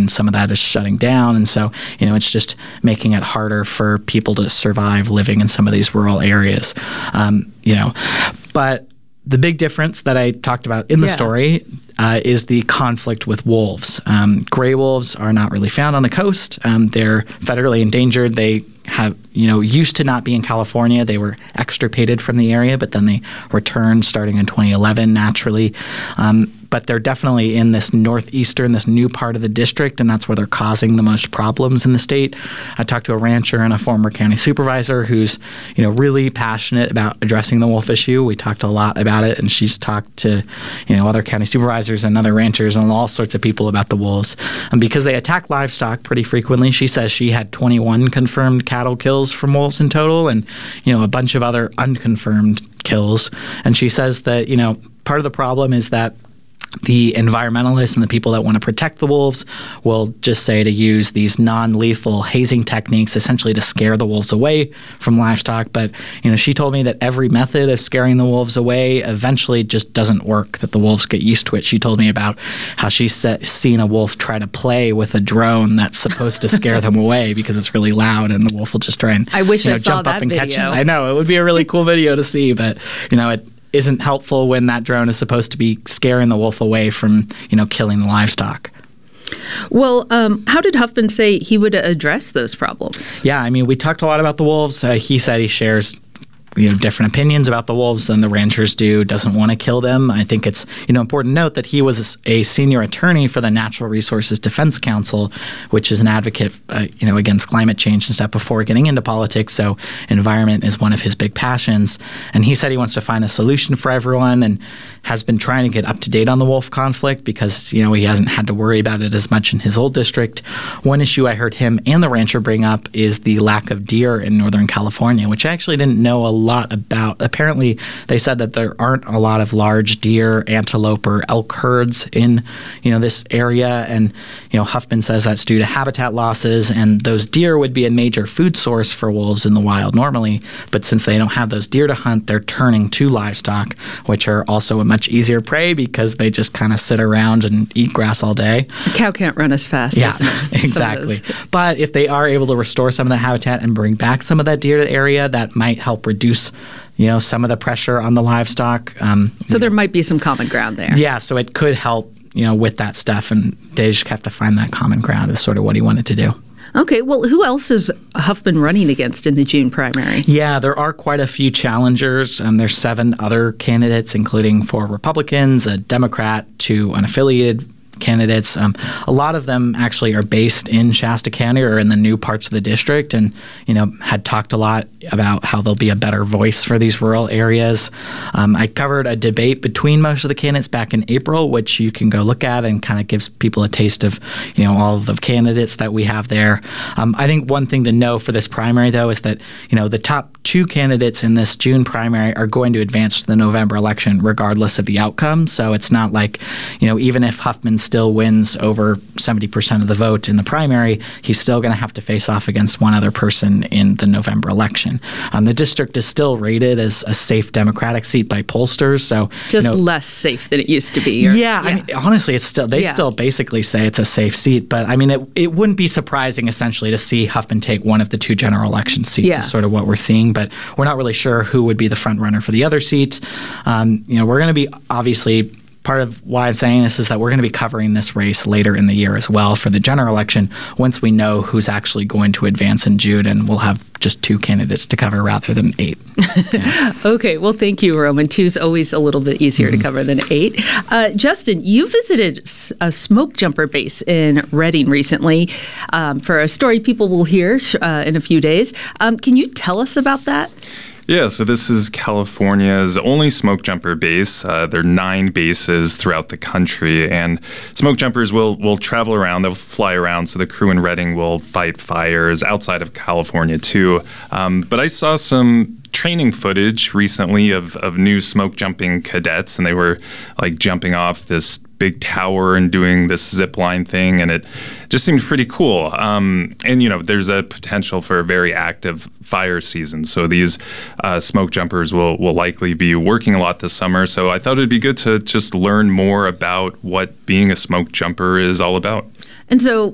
and some of that is shutting down. And so, it's just making it harder for people to survive living in some of these rural areas. But the big difference that I talked about in the story is the conflict with wolves. Gray wolves are not really found on the coast. They're federally endangered. They have, used to not be in California. They were extirpated from the area, but then they returned starting in 2011 naturally. But they're definitely in this this new part of the district, and that's where they're causing the most problems in the state. I talked to a rancher and a former county supervisor who's, really passionate about addressing the wolf issue. We talked a lot about it, and she's talked to, other county supervisors and other ranchers and all sorts of people about the wolves. And because they attack livestock pretty frequently, she says she had 21 confirmed cattle kills from wolves in total and, a bunch of other unconfirmed kills. And she says that, part of the problem is that the environmentalists and the people that want to protect the wolves will just say to use these non-lethal hazing techniques essentially to scare the wolves away from livestock. But, she told me that every method of scaring the wolves away eventually just doesn't work, that the wolves get used to it. She told me about how she's seen a wolf try to play with a drone that's supposed to scare them away because it's really loud, and the wolf will just try and I wish I saw jump up that and video. catch it. I know, it would be a really cool video to see, but, it isn't helpful when that drone is supposed to be scaring the wolf away from, killing the livestock. Well, how did Huffman say he would address those problems? Yeah, we talked a lot about the wolves. He said he shares different opinions about the wolves than the ranchers do, doesn't want to kill them. I think it's, important to note that he was a senior attorney for the Natural Resources Defense Council, which is an advocate, against climate change and stuff before getting into politics. So environment is one of his big passions. And he said he wants to find a solution for everyone and has been trying to get up to date on the wolf conflict because, he hasn't had to worry about it as much in his old district. One issue I heard him and the rancher bring up is the lack of deer in Northern California, which I actually didn't know a lot about. Apparently, they said that there aren't a lot of large deer, antelope, or elk herds in, this area. And, Huffman says that's due to habitat losses, and those deer would be a major food source for wolves in the wild normally. But since they don't have those deer to hunt, they're turning to livestock, which are also a much easier prey because they just kind of sit around and eat grass all day. A cow can't run as fast. Yeah, exactly. But if they are able to restore some of the habitat and bring back some of that deer to the area, that might help reduce some of the pressure on the livestock. So there might be some common ground there. Yeah, so it could help, with that stuff. And they just have to find that common ground is sort of what he wanted to do. Okay, well, who else is Huffman running against in the June primary? Yeah, there are quite a few challengers. There's 7 other candidates, including 4 Republicans, a Democrat, 2 unaffiliated candidates. A lot of them actually are based in Shasta County or in the new parts of the district and, had talked a lot about how there'll be a better voice for these rural areas. I covered a debate between most of the candidates back in April, which you can go look at and kind of gives people a taste of, all of the candidates that we have there. I think one thing to know for this primary, though, is that, the top 2 candidates in this June primary are going to advance to the November election regardless of the outcome. So it's not like, even if Huffman still wins over 70% of the vote in the primary, he's still going to have to face off against one other person in the November election. The district is still rated as a safe Democratic seat by pollsters, so just less safe than it used to be. Honestly, it's still still basically say it's a safe seat, but it wouldn't be surprising essentially to see Huffman take one of the 2 general election seats. Is sort of what we're seeing, but we're not really sure who would be the front runner for the other seats. We're going to be obviously. Part of why I'm saying this is that we're going to be covering this race later in the year as well for the general election once we know who's actually going to advance in June, and we'll have just 2 candidates to cover rather than 8. Yeah. Okay, well, thank you, Roman. 2 is always a little bit easier to cover than 8. Justin, you visited a smoke jumper base in Redding recently for a story people will hear in a few days. Can you tell us about that? Yeah, so this is California's only smoke jumper base. There are 9 bases throughout the country, and smoke jumpers will travel around. They'll fly around, so the crew in Redding will fight fires outside of California too. But I saw some training footage recently of new smoke jumping cadets, and they were like jumping off this big tower and doing this zip line thing, and it just seemed pretty cool. And there's a potential for a very active fire season, so these smoke jumpers will likely be working a lot this summer. So I thought it'd be good to just learn more about what being a smoke jumper is all about. And so